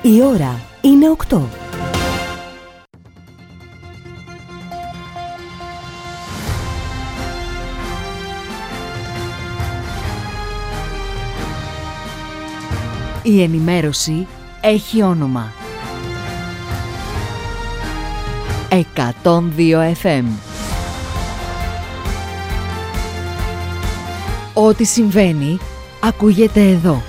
Η ώρα είναι 8. Η ενημέρωση έχει όνομα. 102 FM. Ό,τι συμβαίνει, ακούγεται εδώ.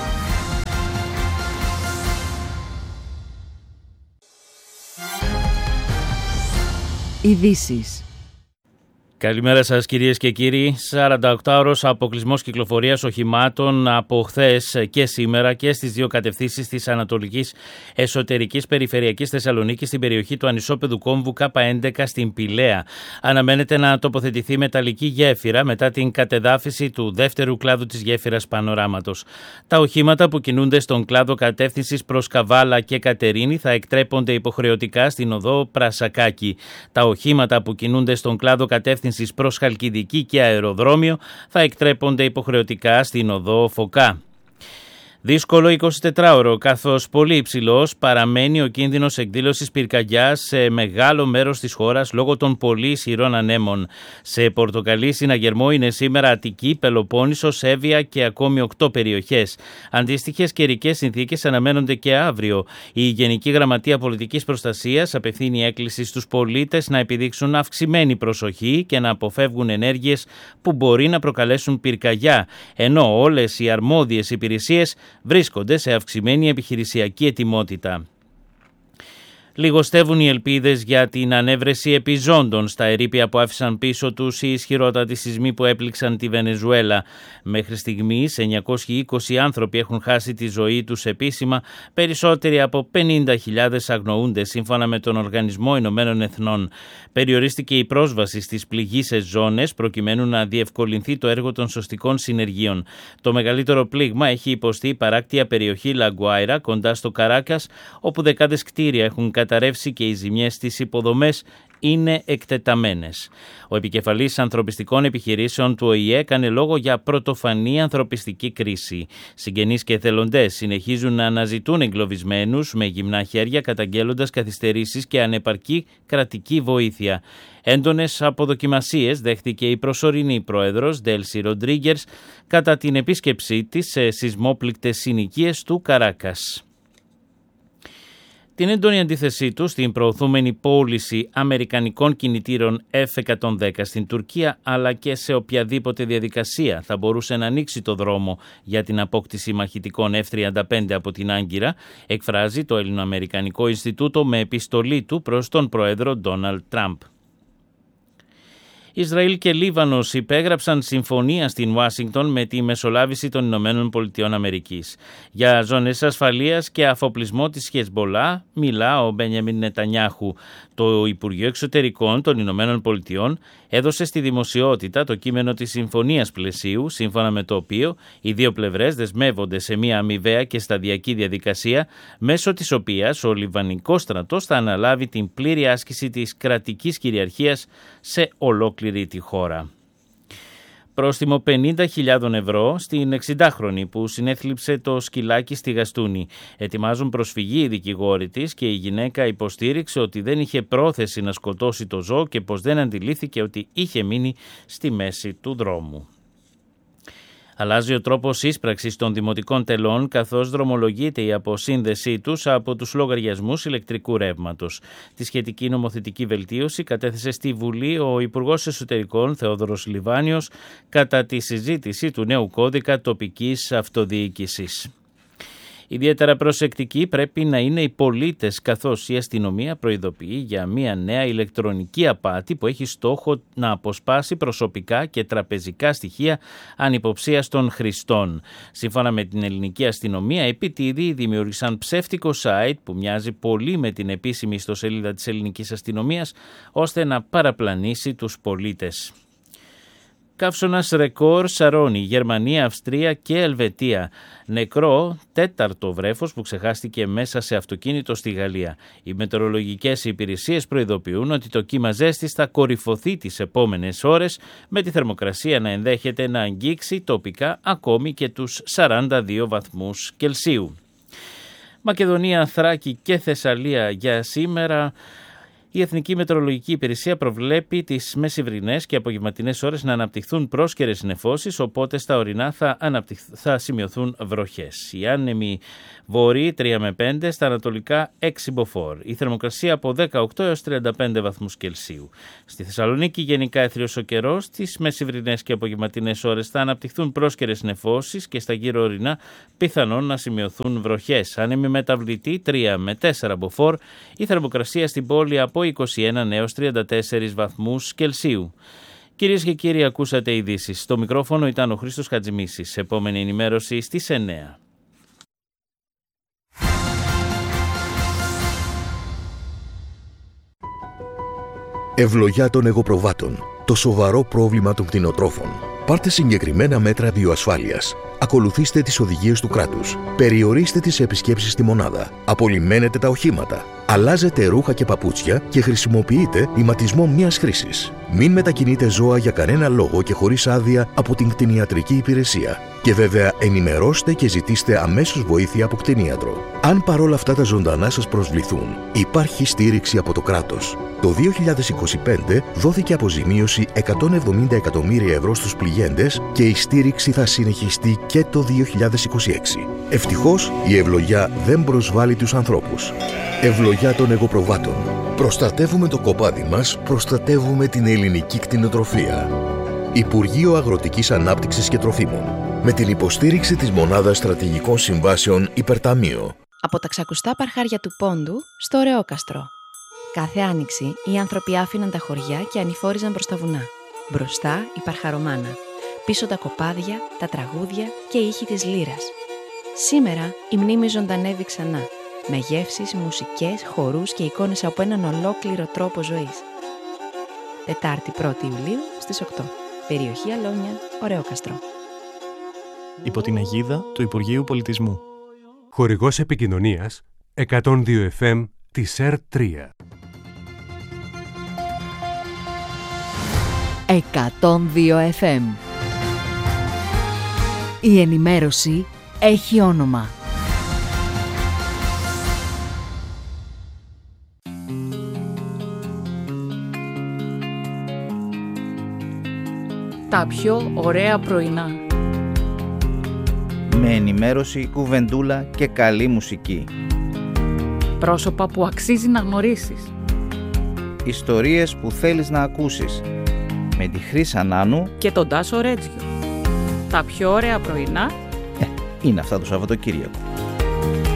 Ειδήσεις. Καλημέρα σας κυρίες και κύριοι. 48ωρος αποκλεισμός κυκλοφορίας οχημάτων από χθες και σήμερα και στις δύο κατευθύνσεις της Ανατολικής Εσωτερικής Περιφερειακής Θεσσαλονίκης στην περιοχή του ανισόπεδου κόμβου K11 στην Πηλαία. Αναμένεται να τοποθετηθεί μεταλλική γέφυρα μετά την κατεδάφιση του δεύτερου κλάδου της γέφυρας Πανοράματος. Τα οχήματα που κινούνται στον κλάδο κατεύθυνσης προς Καβάλα και Κατερίνη θα εκτρέπονται υποχρεωτικά στην οδό Πρασακάκη. Τα οχήματα που κινούνται στον κλάδο κατεύθυνσης προς Χαλκιδική και αεροδρόμιο θα εκτρέπονται υποχρεωτικά στην οδό Φωκά. Δύσκολο 24ωρο, καθώς πολύ υψηλός παραμένει ο κίνδυνος εκδήλωσης πυρκαγιάς σε μεγάλο μέρος της χώρας λόγω των πολύ ισχυρών ανέμων. Σε πορτοκαλί συναγερμό είναι σήμερα Αττική, Πελοπόννησος, Εύβοια και ακόμη 8 περιοχές. Αντίστοιχες καιρικές συνθήκες αναμένονται και αύριο. Η Γενική Γραμματεία Πολιτικής Προστασίας απευθύνει έκκληση στους πολίτες να επιδείξουν αυξημένη προσοχή και να αποφεύγουν ενέργειες που μπορεί να προκαλέσουν πυρκαγιά, ενώ όλες οι αρμόδιες υπηρεσίες βρίσκονται σε αυξημένη επιχειρησιακή ετοιμότητα. Λιγοστεύουν οι ελπίδες για την ανέβρεση επιζώντων στα ερείπια που άφησαν πίσω τους οι ισχυρότατοι σεισμοί που έπληξαν τη Βενεζουέλα. Μέχρι στιγμής 920 άνθρωποι έχουν χάσει τη ζωή τους επίσημα, περισσότεροι από 50.000 αγνοούνται σύμφωνα με τον Οργανισμό Ηνωμένων Εθνών. Περιορίστηκε η πρόσβαση στις πληγείσες ζώνες προκειμένου να διευκολυνθεί το έργο των σωστικών συνεργείων. Το μεγαλύτερο πλήγμα έχει υποστεί η παράκτια περιοχή Λαγκουάιρα κοντά στο Καράκας, όπου δεκάδες κτίρια έχουν καταρρεύσει και οι ζημιές στις υποδομές είναι εκτεταμένες. Ο επικεφαλής ανθρωπιστικών επιχειρήσεων του ΟΗΕ έκανε λόγο για πρωτοφανή ανθρωπιστική κρίση. Συγγενείς και εθελοντές συνεχίζουν να αναζητούν εγκλωβισμένους με γυμνά χέρια, καταγγέλλοντας καθυστερήσεις και ανεπαρκή κρατική βοήθεια. Έντονες αποδοκιμασίες δέχτηκε η προσωρινή πρόεδρος Ντέλσι Ροντρίγκερς κατά την επίσκεψή της σε σεισμόπληκτες συνοικίες του Καράκας. Την έντονη αντίθεσή του στην προωθούμενη πώληση αμερικανικών κινητήρων F-110 στην Τουρκία, αλλά και σε οποιαδήποτε διαδικασία θα μπορούσε να ανοίξει το δρόμο για την απόκτηση μαχητικών F-35 από την Άγκυρα, εκφράζει το Ελληνοαμερικανικό Ινστιτούτο με επιστολή του προς τον πρόεδρο Ντόναλντ Τραμπ. Ισραήλ και Λίβανος υπέγραψαν συμφωνία στην Ουάσιγκτον με τη μεσολάβηση των Ηνωμένων Πολιτειών Αμερικής. Για ζώνες ασφαλείας και αφοπλισμό της Χεσμπολά μιλά ο Μπενιαμίν Νετανιάχου. Το Υπουργείο Εξωτερικών των Ηνωμένων Πολιτειών έδωσε στη δημοσιότητα το κείμενο της συμφωνίας πλαισίου, σύμφωνα με το οποίο οι δύο πλευρές δεσμεύονται σε μια αμοιβαία και σταδιακή διαδικασία, μέσω της οποίας ο Λιβανικός στρατός θα αναλάβει την πλήρη άσκηση της κρατικής κυριαρχίας σε ολόκληρη τη χώρα. Πρόστιμο 50.000 ευρώ στην 60χρονη που συνέθλιψε το σκυλάκι στη Γαστούνη. Ετοιμάζουν προσφυγή οι δικηγόροι της και η γυναίκα υποστήριξε ότι δεν είχε πρόθεση να σκοτώσει το ζώο και πως δεν αντιλήφθηκε ότι είχε μείνει στη μέση του δρόμου. Αλλάζει ο τρόπος ίσπραξης των δημοτικών τελών, καθώς δρομολογείται η αποσύνδεσή τους από τους λογαριασμούς ηλεκτρικού ρεύματος. Τη σχετική νομοθετική βελτίωση κατέθεσε στη Βουλή ο Υπουργός Εσωτερικών Θεόδωρος Λιβάνιος κατά τη συζήτηση του νέου κώδικα τοπικής αυτοδιοίκησης. Ιδιαίτερα προσεκτικοί πρέπει να είναι οι πολίτες, καθώς η αστυνομία προειδοποιεί για μια νέα ηλεκτρονική απάτη που έχει στόχο να αποσπάσει προσωπικά και τραπεζικά στοιχεία ανυποψίας των χρηστών. Σύμφωνα με την ελληνική αστυνομία, επιτίδιοι δημιούργησαν ψεύτικο site που μοιάζει πολύ με την επίσημη ιστοσελίδα της ελληνικής αστυνομίας, ώστε να παραπλανήσει τους πολίτες. Καύσωνας ρεκόρ σαρώνει Γερμανία, Αυστρία και Ελβετία. Νεκρό τέταρτο βρέφος που ξεχάστηκε μέσα σε αυτοκίνητο στη Γαλλία. Οι μετεωρολογικές υπηρεσίες προειδοποιούν ότι το κύμα ζέστης θα κορυφωθεί τις επόμενες ώρες, με τη θερμοκρασία να ενδέχεται να αγγίξει τοπικά ακόμη και τους 42 βαθμούς Κελσίου. Μακεδονία, Θράκη και Θεσσαλία για σήμερα. Η Εθνική Μετεωρολογική Υπηρεσία προβλέπει τις μεσημβρινές και απογευματινές ώρες να αναπτυχθούν πρόσκαιρες νεφώσεις, οπότε στα ορεινά θα σημειωθούν βροχές. Η άνεμη βορρή 3 με 5, στα ανατολικά 6 μποφόρ. Η θερμοκρασία από 18 έως 35 βαθμούς Κελσίου. Στη Θεσσαλονίκη γενικά έθριος ο καιρός, στις μεσημβρινές και απογευματινές ώρες θα αναπτυχθούν πρόσκαιρες νεφώσεις και στα γύρω ορεινά πιθανόν να σημειωθούν βροχές. Άνεμη μεταβλητή 3 με 4 μποφόρ. Η θερμοκρασία στην πόλη από 21 έως 34 βαθμούς Κελσίου. Κυρίες και κύριοι, ακούσατε ειδήσεις. Στο μικρόφωνο ήταν ο Χρήστος Χατζημίσης. Επόμενη ενημέρωση στις 9. Ευλογιά των εγωπροβάτων. Το σοβαρό πρόβλημα των κτηνοτρόφων. Πάρτε συγκεκριμένα μέτρα βιοασφάλειας. Ακολουθήστε τις οδηγίες του κράτους. Περιορίστε τις επισκέψεις στη μονάδα. Απολυμμένετε τα οχήματα. Αλλάζετε ρούχα και παπούτσια και χρησιμοποιείτε ηματισμό μίας χρήσης. Μην μετακινείτε ζώα για κανένα λόγο και χωρίς άδεια από την κτηνιατρική υπηρεσία. Και βέβαια ενημερώστε και ζητήστε αμέσως βοήθεια από κτηνίατρο. Αν παρόλα αυτά τα ζωντανά σας προσβληθούν, υπάρχει στήριξη από το κράτος. Το 2025 δόθηκε αποζημίωση 170 εκατομμύρια ευρώ στους πληγέντες και η στήριξη θα συνεχιστεί και το 2026. Ευτυχώς η ευλογιά δεν προσβάλλει τους ανθρώπους. Ευλογιά των εγωπροβάτων. Προστατεύουμε το κοπάδι μας, προστατεύουμε την ελληνική κτηνοτροφία. Υπουργείο Αγροτικής Ανάπτυξης και Τροφίμων. Με την υποστήριξη της Μονάδας Στρατηγικών Συμβάσεων Υπερταμείο. Από τα ξακουστά παρχάρια του Πόντου στο Ρεόκαστρο. Κάθε άνοιξη οι άνθρωποι άφηναν τα χωριά και ανηφόριζαν προς τα βουνά. Μπροστά η παρχαρομάνα. Πίσω τα κοπάδια, τα τραγούδια και οι ήχοι της λύρας. Σήμερα η μνήμη ζωντανεύει ξανά. Με γεύσεις, μουσικές, χορούς και εικόνες από έναν ολόκληρο τρόπο ζωής. Τετάρτη 1η Ιουλίου στις 8. Περιοχή Αλόνια, Ρεόκαστρο. Υπό την αιγίδα του Υπουργείου Πολιτισμού. Χορηγός επικοινωνίας 102 FM της ΕΡΤ3. 102 FM. Η ενημέρωση έχει όνομα. Τα πιο ωραία πρωινά. Με ενημέρωση, κουβεντούλα και καλή μουσική. Πρόσωπα που αξίζει να γνωρίσεις. Ιστορίες που θέλεις να ακούσεις. Με τη Χρύσα Νάνου Και τον Τάσο Ρέτζιο. Τα πιο ωραία πρωινά είναι αυτά το Σαββατοκύριακο.